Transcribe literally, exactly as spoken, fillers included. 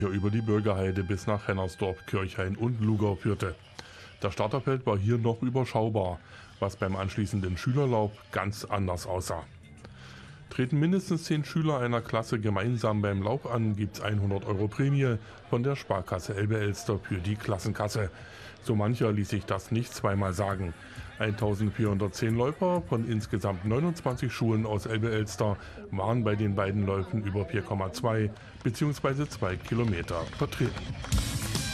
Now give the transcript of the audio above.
über die Bürgerheide bis nach Hennersdorf, Kirchhain und Lugau führte. Das Starterfeld war hier noch überschaubar, was beim anschließenden Schülerlauf ganz anders aussah. Treten mindestens zehn Schüler einer Klasse gemeinsam beim Lauf an, gibt's hundert Euro Prämie von der Sparkasse Elbe-Elster für die Klassenkasse. So mancher ließ sich das nicht zweimal sagen. eintausendvierhundertzehn Läufer von insgesamt neunundzwanzig Schulen aus Elbe-Elster waren bei den beiden Läufen über vier Komma zwei bzw. zwei Kilometer vertreten.